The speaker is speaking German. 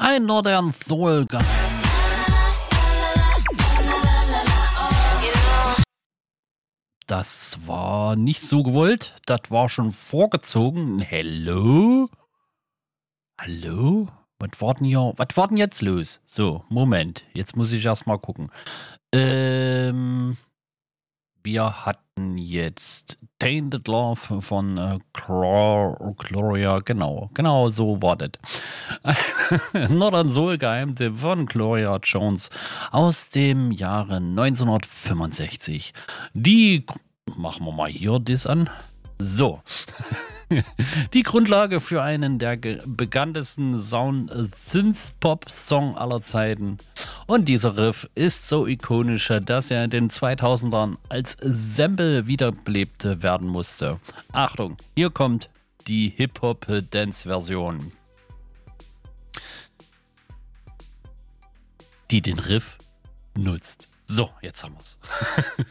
Ein Northern Soul. Das war nicht so gewollt. Das war schon vorgezogen. Hello? Hallo? Was war denn jetzt los? So, Moment. Jetzt muss ich erst mal gucken. Wir hatten jetzt Tainted Love von Gloria. Genau so war das. Northern Soul Geheimtipp von Gloria Jones aus dem Jahre 1965. Machen wir mal hier das an. So. Die Grundlage für einen der bekanntesten Synth-Pop-Song aller Zeiten. Und dieser Riff ist so ikonisch, dass er in den 2000ern als Sample wiederbelebt werden musste. Achtung, hier kommt die Hip-Hop-Dance-Version, die den Riff nutzt. So, jetzt haben wir's.